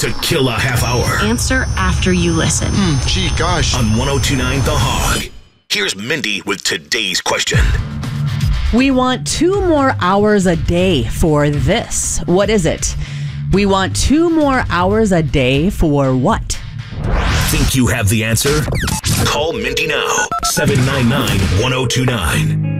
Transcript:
to kill a half hour. Answer after you listen. Gee, gosh. On 102.9 The Hog. Here's Mindy with today's question. We want 2 more hours a day for this. What is it? We want 2 more hours a day for what? Think you have the answer? Call Mindy now. 799-1029.